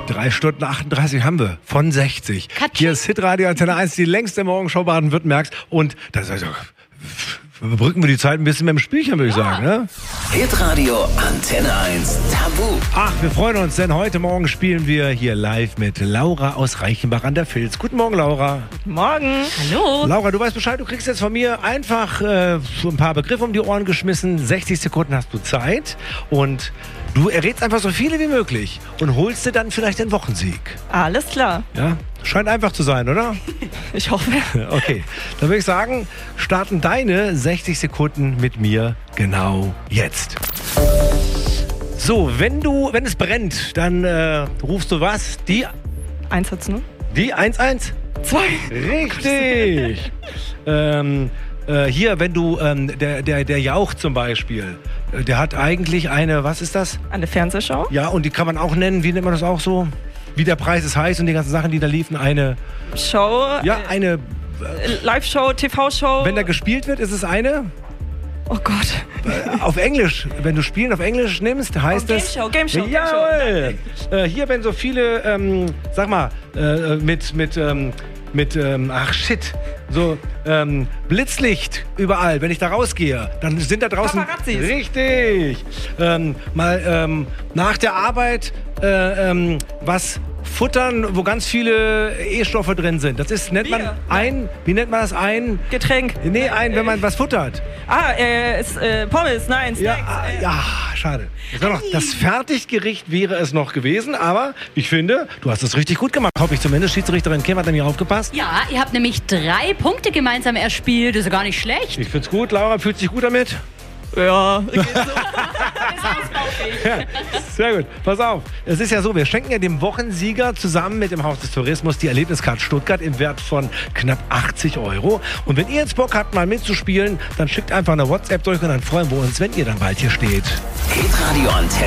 3 Stunden 38 haben wir von 60. Katsching. Hier ist Hitradio Antenne 1, die längste Morgenshow Baden-Württembergs. Und das also, überbrücken wir die Zeit ein bisschen mit dem Spielchen, würde ich sagen. Ne? Hitradio Antenne 1 Tabu. Ach, wir freuen uns, denn heute Morgen spielen wir hier live mit Laura aus Reichenbach an der Vils. Guten Morgen, Laura. Morgen. Hallo. Laura, du weißt Bescheid, du kriegst jetzt von mir einfach so ein paar Begriffe um die Ohren geschmissen. 60 Sekunden hast du Zeit und du errätst einfach so viele wie möglich und holst dir dann vielleicht den Wochensieg. Alles klar. Ja, scheint einfach zu sein, oder? Ich hoffe. Okay, dann würde ich sagen, starten deine 60 Sekunden mit mir genau jetzt. So, wenn es brennt, dann rufst du was? Die 1 hat's nur. Die 1-1? 2. Richtig. Hier, wenn du, der Jauch zum Beispiel, der hat eigentlich eine, was ist das? Eine Fernsehshow. Ja, und die kann man auch nennen, wie nennt man das auch so? Wie der Preis ist heiß und die ganzen Sachen, die da liefen, eine... Show. Ja, eine... Live-Show, TV-Show. Wenn da gespielt wird, ist es eine... Oh Gott. Auf Englisch, wenn du Spielen auf Englisch nimmst, heißt es... Game Show. Jawohl. Hier, wenn so viele, sag mal, so Blitzlicht überall, wenn ich da rausgehe, dann sind da draußen... Paparazzis. Richtig. Nach der Arbeit was futtern, wo ganz viele E-Stoffe drin sind. Das ist, nennt man wie nennt man das? Ein Getränk. Nee, wenn man was futtert. Pommes, nein, Snacks. Ja, schade. Das Fertiggericht wäre es noch gewesen, aber ich finde, du hast es richtig gut gemacht. Hoffe ich zumindest. Schiedsrichterin Kim hat nämlich aufgepasst. Ja, ihr habt nämlich 3 Punkte gemeinsam erspielt. Das ist ja gar nicht schlecht. Ich find's gut. Laura, fühlt sich gut damit? Ja. Ja, sehr gut. Pass auf. Es ist ja so, wir schenken ja dem Wochensieger zusammen mit dem Haus des Tourismus die Erlebniskarte Stuttgart im Wert von knapp 80 €. Und wenn ihr jetzt Bock habt, mal mitzuspielen, dann schickt einfach eine WhatsApp durch und dann freuen wir uns, wenn ihr dann bald hier steht. Hitradio Antenne